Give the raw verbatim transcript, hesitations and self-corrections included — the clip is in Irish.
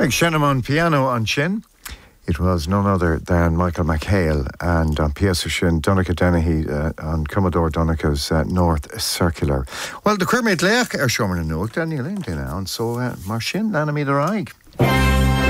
Ag Shannon piano on chin. It was none other than Michael McHale and on Piasa Shin, Donncha Dennehy uh, on Commodore Donnacha's uh, North Circular. Well, the Kermit Leach er Shomer na Nuach, Daniel Lane, and so uh, Mar Shin, Lana Míad Araig.